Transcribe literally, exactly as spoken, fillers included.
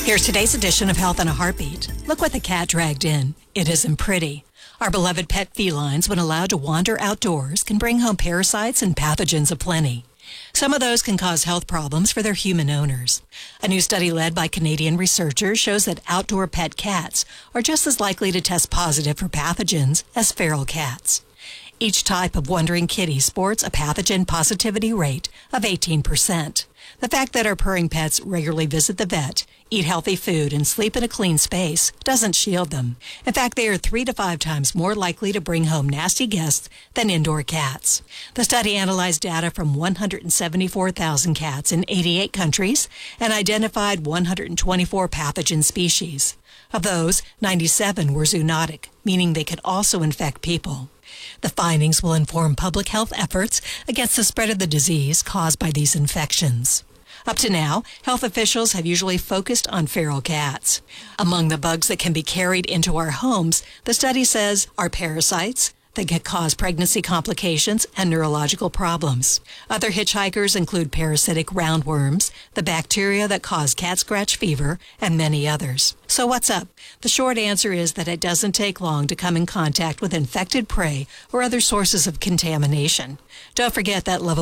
Here's today's edition of Health in a Heartbeat. Look what the cat dragged in. It isn't pretty. Our beloved pet felines, when allowed to wander outdoors, can bring home parasites and pathogens aplenty. Some of those can cause health problems for their human owners. A new study led by Canadian researchers shows that outdoor pet cats are just as likely to test positive for pathogens as feral cats. Each type of wandering kitty sports a pathogen positivity rate of eighteen percent. The fact that our purring pets regularly visit the vet, eat healthy food, and sleep in a clean space doesn't shield them. In fact, they are three to five times more likely to bring home nasty guests than indoor cats. The study analyzed data from one hundred seventy-four thousand cats in eighty-eight countries and identified one hundred twenty-four pathogen species. Of those, ninety-seven were zoonotic, meaning they could also infect people. The findings will inform public health efforts against the spread of the disease caused by these infections. Up to now, health officials have usually focused on feral cats. Among the bugs that can be carried into our homes, the study says are parasites that can cause pregnancy complications and neurological problems. Other hitchhikers include parasitic roundworms, the bacteria that cause cat scratch fever, and many others. So what's up? The short answer is that it doesn't take long to come in contact with infected prey or other sources of contamination. Don't forget that level